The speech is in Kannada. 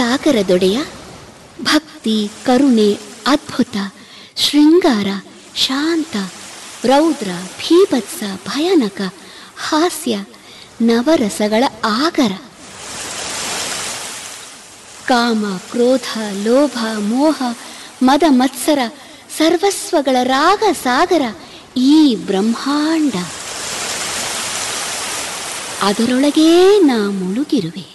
ಸಾಗರದೊಡೆಯ ಭಕ್ತಿ, ಕರುಣೆ, ಅದ್ಭುತ, ಶೃಂಗಾರ, ಶಾಂತ, ರೌದ್ರ, ಭೀಭತ್ಸ, ಭಯಾನಕ, ಹಾಸ್ಯ, ನವರಸಗಳ ಆಗರ. ಕಾಮ, ಕ್ರೋಧ, ಲೋಭ, ಮೋಹ, ಮದ, ಮತ್ಸರ, ಸರ್ವಸ್ವಗಳ ರಾಗ ಸಾಗರ ಈ ಬ್ರಹ್ಮಾಂಡ. ಅದರೊಳಗೇ ನಾ ಮುಳುಗಿರುವೆ.